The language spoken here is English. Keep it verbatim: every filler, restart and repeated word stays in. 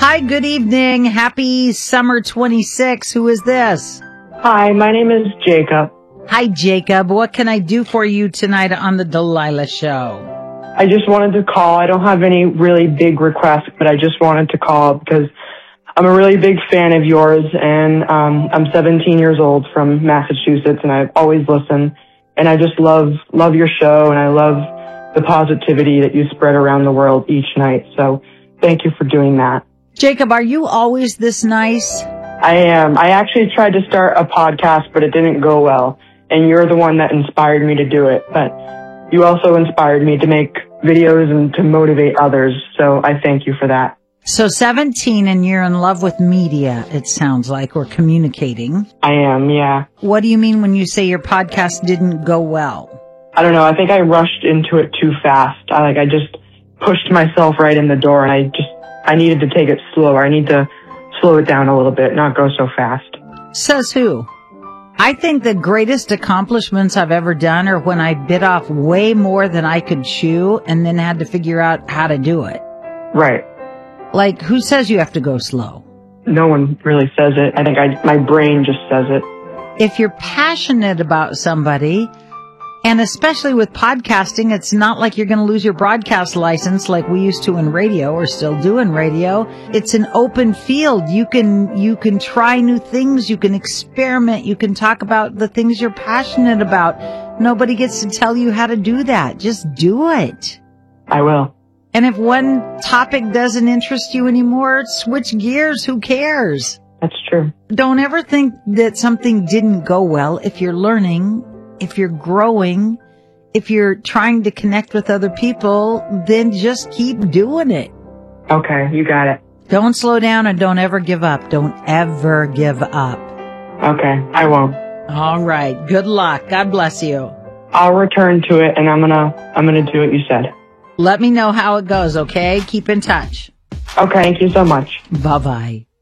Hi, good evening. Happy summer twenty-six. Who is this? Hi, my name is Jacob. Hi, Jacob. What can I do for you tonight on the Delilah Show? I just wanted to call. I don't have any really big requests, but I just wanted to call because I'm a really big fan of yours, and um, I'm seventeen years old from Massachusetts, and I've always listened, and I just love love your show, and I love the positivity that you spread around the world each night. So thank you for doing that. Jacob, are you always this nice? I am. I actually tried to start a podcast, but it didn't go well, and you're the one that inspired me to do it. But you also inspired me to make videos and to motivate others, so I thank you for that. So seventeen and you're in love with media, it sounds like, or communicating. I am, yeah. What do you mean when you say your podcast didn't go well? I don't know. I think I rushed into it too fast. I like I just pushed myself right in the door, and I just I needed to take it slower. I need to slow it down a little bit, not go so fast. Says who? I think the greatest accomplishments I've ever done are when I bit off way more than I could chew and then had to figure out how to do it. Right. Like, who says you have to go slow? No one really says it. I think I, my brain just says it. If you're passionate about somebody, and especially with podcasting, it's not like you're going to lose your broadcast license like we used to in radio or still do in radio. It's an open field. You can, you can try new things. You can experiment. You can talk about the things you're passionate about. Nobody gets to tell you how to do that. Just do it. I will. And if one topic doesn't interest you anymore, switch gears. Who cares? That's true. Don't ever think that something didn't go well. If you're learning, if you're growing, if you're trying to connect with other people, then just keep doing it. Okay, you got it. Don't slow down and don't ever give up. Don't ever give up. Okay, I won't. All right. Good luck. God bless you. I'll return to it, and I'm gonna I'm gonna do what you said. Let me know how it goes, okay? Keep in touch. Okay, thank you so much. Bye-bye.